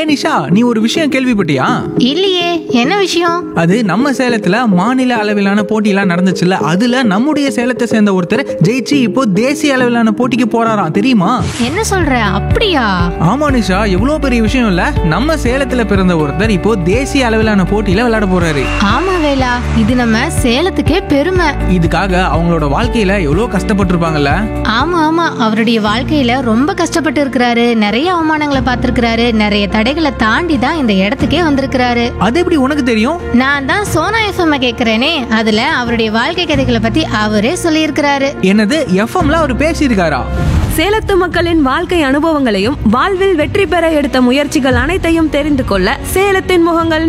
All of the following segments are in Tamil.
நிஷா, நீ ஒரு விஷயம் கேள்விப்பட்டியா? இல்லையே, என்ன விஷயம்? அது நம்ம சேலத்துல மாநில அளவிலான போட்டியெல்லாம் நடந்துச்சுல்ல, அதுல நம்முடைய சேலத்தை சேர்ந்த ஒருத்தர் ஜெயிச்சு இப்போ தேசிய அளவிலான போட்டிக்கு போறாராம், தெரியுமா? என்ன சொல்ற? அப்படியா? ஆமா நிஷா, எவ்வளவு பெரிய விஷயம் இல்ல. நம்ம சேலத்துல பிறந்த ஒருத்தர் இப்போ தேசிய அளவிலான போட்டியில விளையாட போறாரு. ஆமா வேலா, இது நம்ம சேலத்துக்கே பெருமை. இதுக்காக அவங்களோட வாழ்க்கையில எவ்வளவு கஷ்டப்பட்டிருப்பாங்கல்ல. ஆமா ஆமா, அவருடைய வாழ்க்கையில ரொம்ப கஷ்டப்பட்டு இருக்கிறாரு. நிறைய அவமானங்களை பார்த்திருக்கிறாரு. நிறைய தடைகளை தாண்டி தான் இந்த இடத்துக்கே வந்திருக்கிறாரு. அது எப்படி உனக்கு தெரியும்? நான் தான் சோனா எஃப்எம் கேக்குறேனே, அதுல அவருடைய வாழ்க்கை கதைகளை பத்தி அவரே சொல்லியிருக்கிறாரு. என்னது, எஃப்எம்ல அவர் பேசியிருக்காரா? சேலத்து மக்களின் வாழ்க்கை அனுபவங்களையும் வாழ்வில் வெற்றி பெற எடுத்த முயற்சிகள் அனைத்தையும் தெரிந்து கொள்ள சேலத்தின் முகங்கள்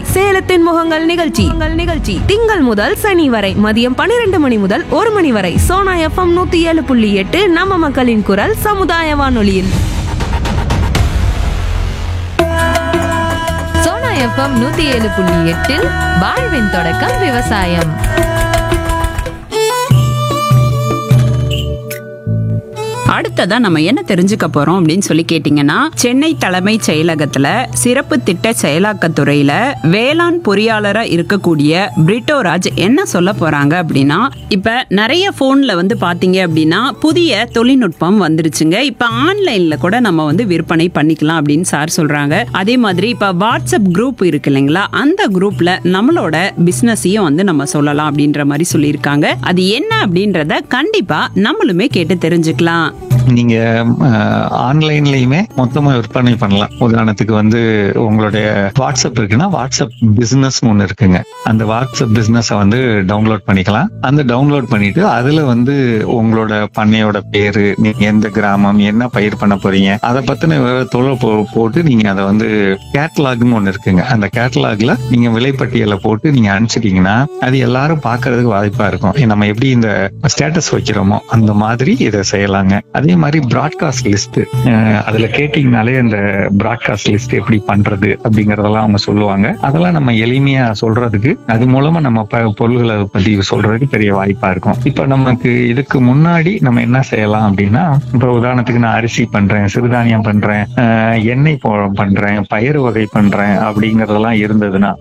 நிகழ்ச்சி திங்கள் முதல் சனி வரை மதியம் 12 மணி முதல் 1 மணி வரை சோனா எஃப்எம் 107.8 நம்ம மக்களின் குரல் சமுதாய வானொலியில். சோனா எஃப்எம் 107.8 வாழ்வின் தொடக்கம் விவசாயம். அடுத்ததா நம்ம என்ன தெரிஞ்சுக்க போறோம் அப்படின்னு சொல்லி கேட்டீங்கன்னா, சென்னை தலைமை செயலகத்துல சிறப்பு திட்ட செயலாக்கத்துறையில வேளாண் பொறியாளரா இருக்கக்கூடிய பிரிட்டோராஜ் என்ன சொல்ல போறாங்க அப்படின்னா, இப்ப நிறைய போன்ல வந்து பாத்தீங்க அப்படின்னா புதிய தொழில்நுட்பம் வந்துருச்சுங்க. இப்ப ஆன்லைன்ல கூட நம்ம வந்து விற்பனை பண்ணிக்கலாம் அப்படின்னு சார் சொல்றாங்க. அதே மாதிரி இப்ப வாட்ஸ்அப் குரூப் இருக்கு இல்லைங்களா, அந்த குரூப்ல நம்மளோட பிசினஸையும் வந்து நம்ம சொல்லலாம் அப்படின்ற மாதிரி சொல்லியிருக்காங்க. அது என்ன அப்படின்றத கண்டிப்பா நம்மளுமே கேட்டு தெரிஞ்சுக்கலாம். நீங்க ஆன்லைன்லயுமே மொத்தமா விற்பனை பண்ணலாம். உதாரணத்துக்கு வந்து உங்களுடைய வாட்ஸ்அப் இருக்குன்னா வாட்ஸ்அப் பிசினஸ் ஒண்ணு இருக்குங்க. அந்த வாட்ஸ்அப் பிசினஸ வந்து டவுன்லோட் பண்ணிக்கலாம். அந்த டவுன்லோட் பண்ணிட்டு அதுல வந்து உங்களோட பண்ணையோட பேரு, நீங்க எந்த கிராமம், என்ன பயிர் பண்ண போறீங்க, அதை பத்தின விவரத்தோட போட்டு நீங்க அதை வந்து கேட்டலாக்னு ஒண்ணு இருக்குங்க. அந்த கேட்டலாக்ல நீங்க விலைப்பட்டியலை போட்டு நீங்க அனுப்பிச்சிட்டீங்கன்னா அது எல்லாரும் பாக்குறதுக்கு வாய்ப்பா இருக்கும். நம்ம எப்படி இந்த ஸ்டேட்டஸ் வைக்கிறோமோ அந்த மாதிரி இதை செய்யலாங்க. அதே மாதிரி பிராட்காஸ்ட் லிஸ்ட், அதுல கேட்டீங்கனாலே அந்த பிராட்காஸ்ட் லிஸ்ட் எப்படி பண்றது அப்படிங்கறதெல்லாம் அவங்க சொல்லுவாங்க. அதெல்லாம் நம்ம எளிமையா சொல்றதுக்கு, அது மூலமா நம்ம பொருள்களை பத்தி சொல்றதுக்கு பெரிய வாய்ப்பா இருக்கும். இப்ப நமக்கு இதுக்கு முன்னாடி நம்ம என்ன செய்யலாம் அப்படின்னா, இப்ப உதாரணத்துக்கு நான் அரிசி பண்றேன், சிறுதானியம் பண்றேன், எண்ணெய் பண்றேன், பயிர் வகை பண்றேன் அப்படிங்கறதெல்லாம் இருந்ததுன்னா